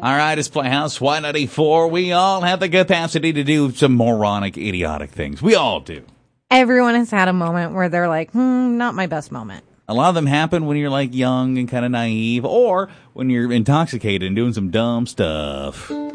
All right, it's Playhouse Y94. We all have the capacity to do some moronic, idiotic things. We all do. Everyone has had a moment where they're like, not my best moment. A lot of them happen when you're like young and kind of naive, or when you're intoxicated and doing some dumb stuff.